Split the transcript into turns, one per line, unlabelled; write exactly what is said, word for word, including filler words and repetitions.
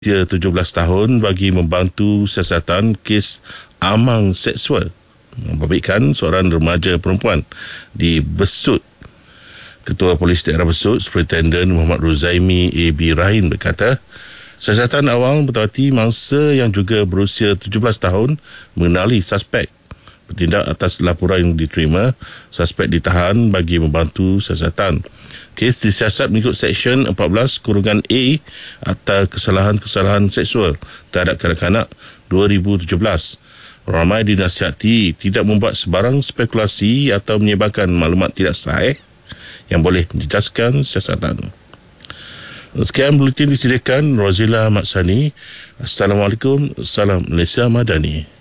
Dia tujuh belas tahun bagi membantu siasatan kes amang seksual membabitkan seorang remaja perempuan di Besut. Ketua Polis Daerah Besut, Superintendent Muhammad Ruzaimi A B Rahim berkata, siasatan awal bertawati mangsa yang juga berusia tujuh belas tahun mengenali suspek. Bertindak atas laporan yang diterima, suspek ditahan bagi membantu siasatan. Kes disiasat mengikut Seksyen empat belas kurungan A Akta Kesalahan-Kesalahan Seksual terhadap Kanak-kanak dua ribu tujuh belas. Ramai dinasihati tidak membuat sebarang spekulasi atau menyebarkan maklumat tidak sahih yang boleh menjejaskan siasatan. Sekian buletin disediakan Rozila Maksani. Assalamualaikum. Salam Malaysia Madani.